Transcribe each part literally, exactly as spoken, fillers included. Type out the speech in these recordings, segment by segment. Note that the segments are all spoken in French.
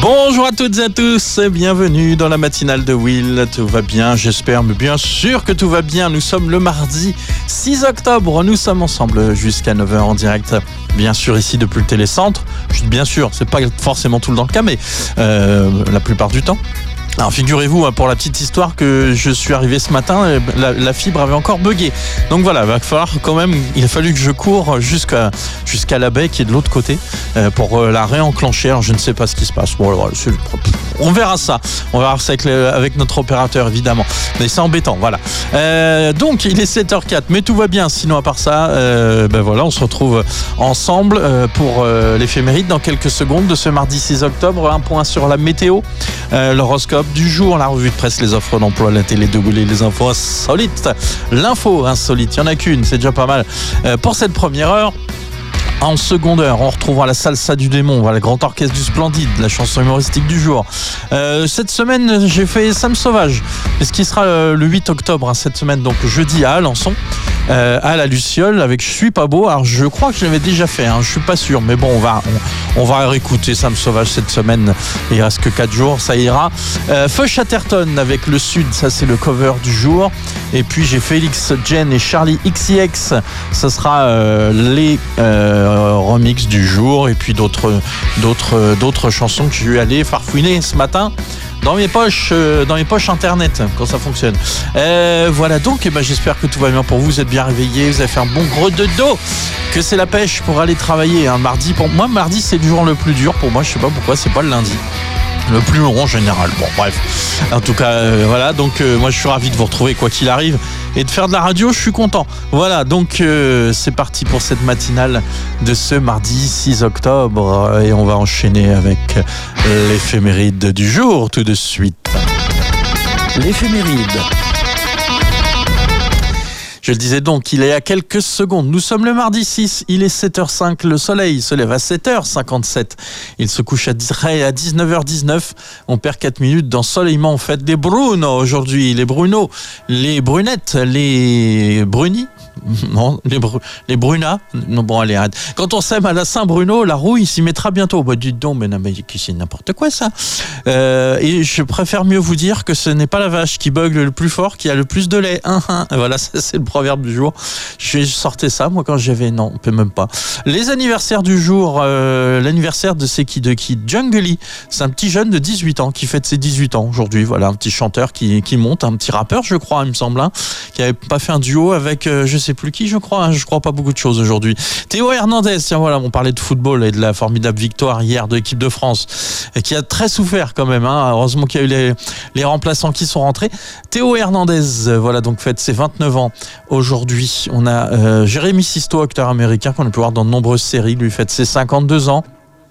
Bonjour à toutes et à tous, bienvenue dans la matinale de Will. Tout va bien, j'espère, mais bien sûr que tout va bien. Nous sommes le mardi six octobre, nous sommes ensemble jusqu'à neuf heures en direct. Bien sûr ici depuis le télécentre, je dis bien sûr, c'est pas forcément tout le temps le cas, mais euh, la plupart du temps. Alors figurez-vous, pour la petite histoire, que je suis arrivé ce matin, la, la fibre avait encore bugué. Donc voilà, il va falloir quand même, il a fallu que je cours jusqu'à, jusqu'à la baie qui est de l'autre côté pour la réenclencher. Alors je ne sais pas ce qui se passe. Bon, voilà, c'est, on verra ça. On verra ça avec, le, avec notre opérateur évidemment. Mais c'est embêtant, voilà. Euh, donc il est sept heures zéro quatre, mais tout va bien. Sinon à part ça, euh, ben voilà, on se retrouve ensemble pour euh, l'éphéméride dans quelques secondes de ce mardi six octobre. Un point sur la météo, euh, l'horoscope du jour, la revue de presse, les offres d'emploi, la télé de Goulet, les infos insolites. L'info insolite, il n'y en a qu'une, c'est déjà pas mal. Euh, pour cette première heure, en seconde heure, on retrouvera la salsa du démon, voilà, le grand orchestre du Splendide, la chanson humoristique du jour. Euh, cette semaine, j'ai fait Sam Sauvage, ce qui sera euh, le huit octobre, hein, cette semaine, donc jeudi à Alençon, euh, à la Luciole, avec Je suis pas beau. Alors je crois que je l'avais déjà fait, hein, je suis pas sûr, mais bon, on va, on, on va réécouter Sam Sauvage cette semaine. Il reste que quatre jours, ça ira. Euh, Feu Chatterton avec Le Sud, ça c'est le cover du jour. Et puis j'ai Félix Jen et Charlie X C X, ça sera euh, les euh, remix du jour. Et puis d'autres, d'autres, d'autres chansons que j'ai eu aller farfouiner ce matin dans mes poches, euh, dans mes poches internet, quand ça fonctionne. Euh, voilà donc, et ben, j'espère que tout va bien pour vous. Vous êtes bien réveillés, vous avez fait un bon gros dodo, que c'est la pêche pour aller travailler. Hein, mardi, pour moi, mardi c'est le jour le plus dur. Pour moi, je sais pas pourquoi, c'est pas le lundi. Le plus long en général. Bon, bref. En tout cas, euh, voilà. Donc, euh, moi, je suis ravi de vous retrouver quoi qu'il arrive et de faire de la radio. Je suis content. Voilà. Donc, euh, c'est parti pour cette matinale de ce mardi six octobre. Et on va enchaîner avec l'éphéméride du jour tout de suite. L'éphéméride. Je le disais donc, il est à quelques secondes. Nous sommes le mardi six, il est sept heures cinq, le soleil se lève à sept heures cinquante-sept. Il se couche à dix-neuf heures dix-neuf. On perd quatre minutes d'ensoleillement. On fête des Bruno aujourd'hui, les Bruno, les Brunettes, les Brunis. Non, les, bru- les Brunas. Non, bon, allez, arrête. Quand on sème à la Saint-Bruno, la rouille s'y mettra bientôt. Bah, dites donc, mais, non, mais c'est n'importe quoi, ça. Euh, et je préfère mieux vous dire que ce n'est pas la vache qui bugle le plus fort qui a le plus de lait. Hein, hein. Voilà, ça, c'est le proverbe du jour. Je sortais ça, moi, quand j'avais... Non, on peut même pas. Les anniversaires du jour. Euh, l'anniversaire de c'est qui de qui Jungly. C'est un petit jeune de dix-huit ans qui fête ses dix-huit ans aujourd'hui. Voilà, un petit chanteur qui, qui monte, un petit rappeur, je crois, il me semble, hein, qui avait pas fait un duo avec... Euh, je sais plus qui, je crois, hein, je crois pas beaucoup de choses aujourd'hui. Théo Hernandez, tiens voilà, on parlait de football et de la formidable victoire hier de l'équipe de France, et qui a très souffert quand même, hein. Heureusement qu'il y a eu les, les remplaçants qui sont rentrés. Théo Hernandez, voilà, donc fête ses vingt-neuf ans aujourd'hui. On a euh, Jérémy Sisto, acteur américain qu'on a pu voir dans de nombreuses séries, lui fête ses cinquante-deux ans.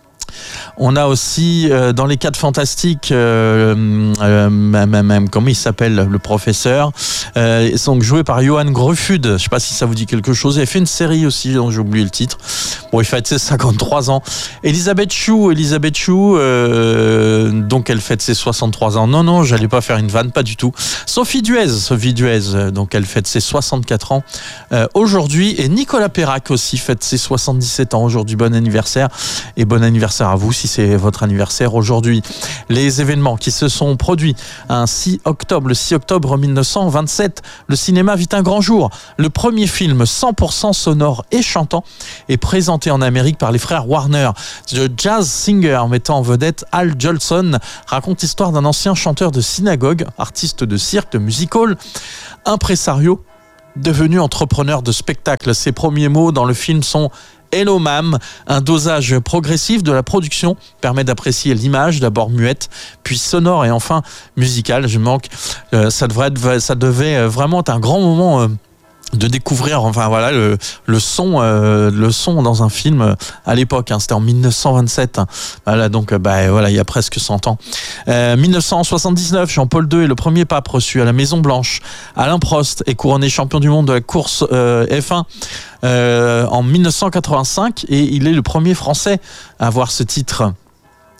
On a aussi euh, dans les quatre fantastiques, euh, euh, même, même, comment il s'appelle, le professeur, euh, donc joué par Johan Gruffudd. Je ne sais pas si ça vous dit quelque chose. Il a fait une série aussi, dont j'ai oublié le titre. Bon, il fête ses cinquante-trois ans. Elisabeth Chou, Elisabeth Chou, euh, donc elle fête ses soixante-trois ans. Non, non, j'allais pas faire une vanne, pas du tout. Sophie Duez, Sophie Duez, donc elle fête ses soixante-quatre ans euh, aujourd'hui. Et Nicolas Perrac aussi fête ses soixante-dix-sept ans aujourd'hui. Bon anniversaire et bon anniversaire à vous si c'est votre anniversaire aujourd'hui. Les événements qui se sont produits un six octobre, le six octobre mille neuf cent vingt-sept, le cinéma vit un grand jour. Le premier film cent pour cent sonore et chantant est présenté en Amérique par les frères Warner. The Jazz Singer, mettant en vedette Al Jolson, raconte l'histoire d'un ancien chanteur de synagogue, artiste de cirque, de music hall, impresario, devenu entrepreneur de spectacle. Ses premiers mots dans le film sont Hello Mam, un dosage progressif de la production permet d'apprécier l'image, d'abord muette, puis sonore et enfin musicale. Je manque, euh, ça devrait être, ça devait vraiment être un grand moment euh, de découvrir, enfin voilà, le, le son, euh, le son dans un film euh, à l'époque. Hein, c'était en mille neuf cent vingt-sept. Hein, voilà, donc euh, bah voilà, il y a presque cent ans. Euh, mille neuf cent soixante-dix-neuf, Jean-Paul deux est le premier pape reçu à la Maison Blanche. Alain Prost est couronné champion du monde de la course euh, F un. Euh, en mille neuf cent quatre-vingt-cinq et il est le premier Français à avoir ce titre.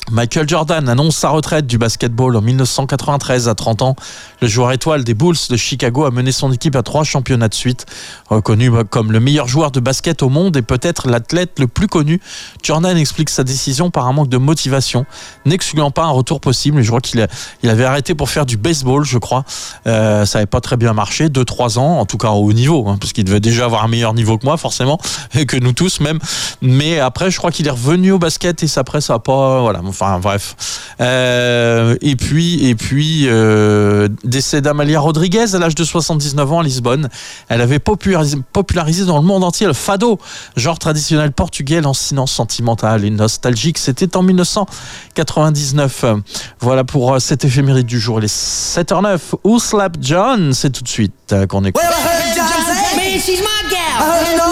Michael Jordan annonce sa retraite du basketball en dix-neuf cent quatre-vingt-treize à trente ans. Le joueur étoile des Bulls de Chicago a mené son équipe à trois championnats de suite. Reconnu comme le meilleur joueur de basket au monde et peut-être l'athlète le plus connu, Jordan explique sa décision par un manque de motivation, n'excluant pas un retour possible. Je crois qu'il a, il avait arrêté pour faire du baseball, je crois. Euh, ça n'avait pas très bien marché, deux trois ans, en tout cas au haut niveau, hein, parce qu'il devait déjà avoir un meilleur niveau que moi, forcément, et que nous tous même. Mais après, je crois qu'il est revenu au basket et après, ça n'a pas... Voilà. Enfin bref. Euh, et puis, et puis euh, décès d'Amalia Rodriguez à l'âge de soixante-dix-neuf ans à Lisbonne. Elle avait popularisé, popularisé dans le monde entier le fado, genre traditionnel portugais, lancinant, sentimental et nostalgique. C'était en dix-neuf cent quatre-vingt-dix-neuf. Voilà pour cette éphéméride du jour. Il est sept heures neuf. Who Slapped John? C'est tout de suite qu'on écoute. Well, I heard John say, man, she's my gal. I heard